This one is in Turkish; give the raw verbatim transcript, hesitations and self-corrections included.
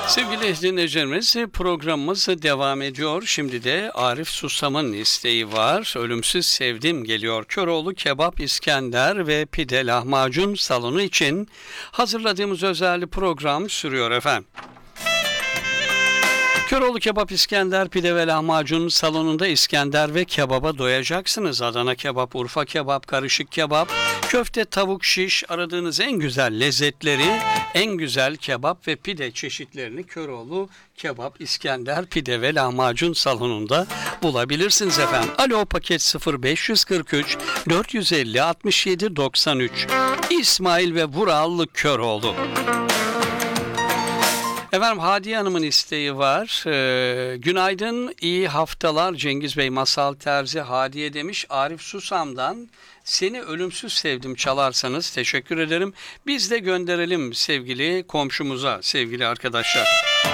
Sevgili dinleyicilerimiz, programımız devam ediyor. Şimdi de Arif Susam'ın isteği var. Ölümsüz Sevdim geliyor. Köroğlu Kebap İskender ve Pide Lahmacun salonu için hazırladığımız özel program sürüyor efendim. Köroğlu Kebap İskender Pide ve Lahmacun salonunda İskender ve kebaba doyacaksınız. Adana kebap, Urfa kebap, karışık kebap, köfte, tavuk şiş, aradığınız en güzel lezzetleri, en güzel kebap ve pide çeşitlerini Köroğlu Kebap İskender Pide ve Lahmacun salonunda bulabilirsiniz efendim. Alo, paket sıfır beş kırk üç dört yüz elli altmış yedi doksan üç. İsmail ve Vurallı Köroğlu. Efendim, Hadiye Hanım'ın isteği var. Ee, günaydın, iyi haftalar Cengiz Bey. Masal Terzi Hadiye demiş. Arif Susam'dan Seni Ölümsüz Sevdim çalarsanız teşekkür ederim. Biz de gönderelim sevgili komşumuza, sevgili arkadaşlar.